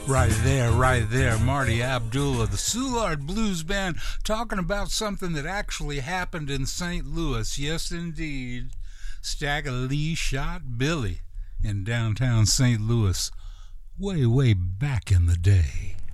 Right there. Marty Abdullah, the Soulard Blues Band, talking about something that actually happened in St. Louis. Yes, indeed. Stagger Lee shot Billy in downtown St. Louis way back in the day.